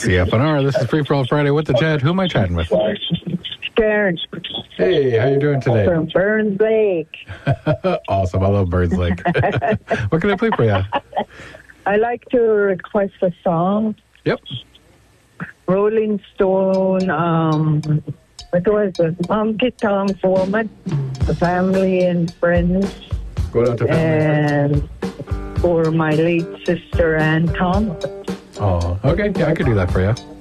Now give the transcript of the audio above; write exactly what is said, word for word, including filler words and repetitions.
C F N R. This is Free For All Friday with the Chat. Who am I chatting with? Karen. Hey, how you doing today? From Burns Lake. Awesome. I love Burns Lake. What can I play for you? I like to request a song. Yep. Rolling Stone. Um, what was it? Honky Tonk Woman. The Family and Friends. Go down to family. And for my late sister, Ann Tom. Oh, okay. Yeah, I could do that for you.